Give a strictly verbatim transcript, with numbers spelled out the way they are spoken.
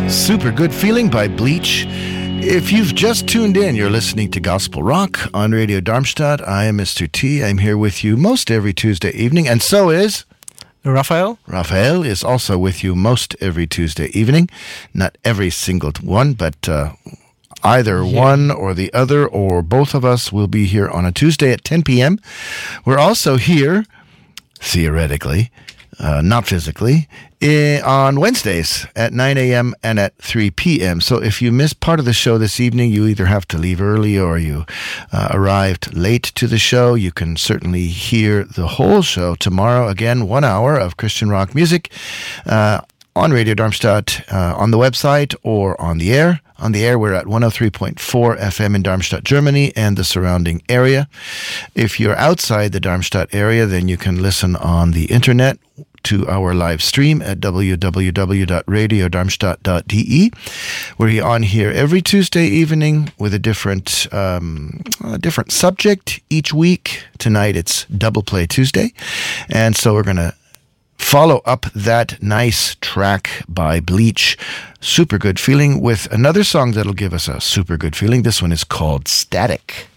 Super Good Feeling by Bleach. If you've just tuned in, you're listening to Gospel Rock on Radio Darmstadt. I am Mister T. I'm here with you most every Tuesday evening, and so is... Raphael. Raphael is also with you most every Tuesday evening. Not every single one, but uh, either yeah. one or the other, or both of us will be here on a Tuesday at ten p.m. We're also here, theoretically, Uh, not physically, eh, on Wednesdays at nine a.m. and at three p.m. So if you missed part of the show this evening, you either have to leave early or you uh, arrived late to the show. You can certainly hear the whole show tomorrow. Again, one hour of Christian rock music uh, on Radio Darmstadt, uh, on the website or on the air. On the air, we're at one oh three point four F M in Darmstadt, Germany, and the surrounding area. If you're outside the Darmstadt area, then you can listen on the internet to our live stream at w w w dot radio darmstadt dot d e. We're on here every Tuesday evening with a different um, a different subject each week. Tonight it's Double Play Tuesday, and so we're going to follow up that nice track by Bleach, Super Good Feeling, with another song that'll give us a super good feeling. This one is called Static.